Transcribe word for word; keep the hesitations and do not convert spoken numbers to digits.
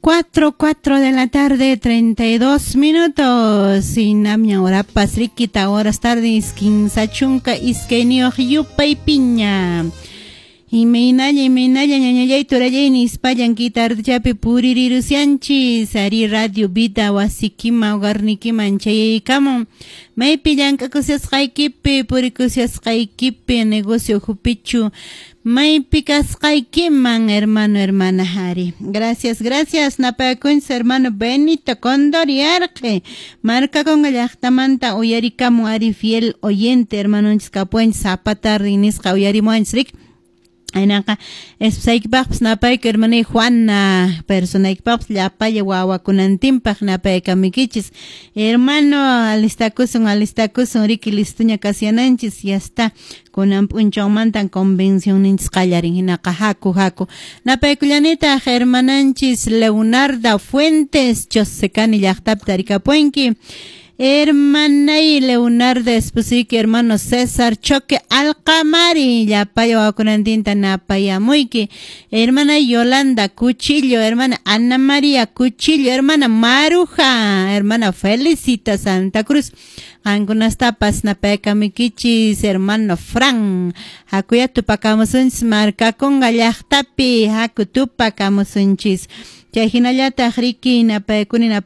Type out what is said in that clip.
Cuatro, cuatro de la tarde, treinta y dos minutos. Inamia hora pasriquita, horas tardes, quinza chunca, iskenio, yupa y piña. Y me inaya, y me inaya, ñañaya, y toraya, y nispayan, quitar chape, puririrusianchi, sari radio, vida, wasikima, garnikima, anchaya, y camo. Me pillan cacusias jaikipe, puricusias jaikipe, negocio jupichu. May picas kaikiman, hermano, hermana Hari. Gracias, gracias. Napakuins, hermano Benito Condoriarque. Marca con el yachtamanta uyarika muari fiel oyente, hermano Nchkapuen Zapata Rinisca uyari Moensrik. Ainaka es saikpaps napaik hermano Juana persona ikpaps llapaya wawakunantimpaj napaika mikichis hermano alistakusun alistakusun riki listuña kasiananchis ya está kunan punchawmantan convención ninchis qallarin hinaka haku haku napaikullanita hermananchis Leonardo Fuentes Chosekani llaqtapi tarikapuenki. Hermana y Leonardo Espusique, hermano César Choque Alcamari, ya payo akunantinta na paya muiki, hermana Yolanda Cuchillo, hermana Ana María Cuchillo, hermana Maruja, hermana Felicita Santa Cruz, algunas tapas na peca mikichis, hermano Fran, hakuya tupakamusunchis marca con gallachtapi, haku tupakamusunchis. Chajinallata riki na paekuni na